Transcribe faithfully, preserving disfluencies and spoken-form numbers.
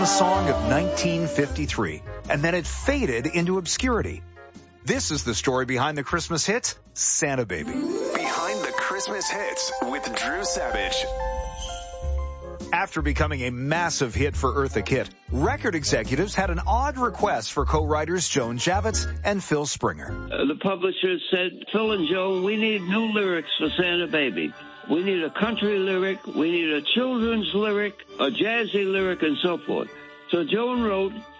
Christmas song of nineteen fifty-three, and then it faded into obscurity. This is the story behind the Christmas hits, Santa Baby. Behind the Christmas hits with Drew Savage. After becoming a massive hit for Eartha Kitt, record executives had an odd request for co-writers Joan Javits and Phil Springer. Uh, the publisher said, Phil and Joan, we need new lyrics for Santa Baby. We need a country lyric, we need a children's lyric, a jazzy lyric, and so forth. So Joan wrote,